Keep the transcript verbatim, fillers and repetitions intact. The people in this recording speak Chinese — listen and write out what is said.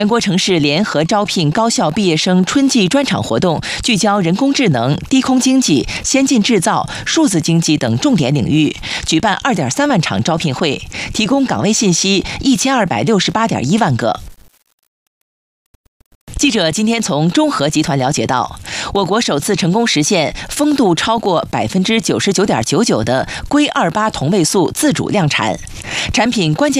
全国城市联合招聘高校毕业生春季专场活动，聚焦人工智能、低空经济、先进制造、数字经济等重点领域，举办二点三万场招聘会，提供岗位信息一千二百六十八点一万个。记者今天从中核集团了解到，我国首次成功实现风度超过百分之九十九点九九的硅二八同位素自主量产，产品关键。